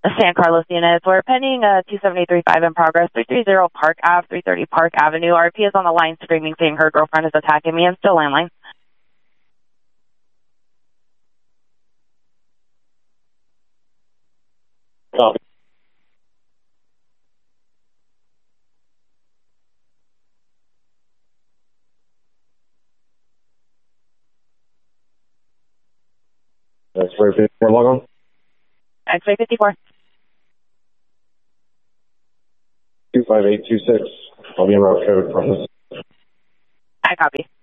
San Carlos units. We're pending 273.5 in progress, 330 Park Ave, 330 Park Avenue. RP is on the line screaming, saying her girlfriend is attacking me, and still landline. Copy. X-ray 54, log on. X-ray 54. 25826. I'll be in route code process. I copy.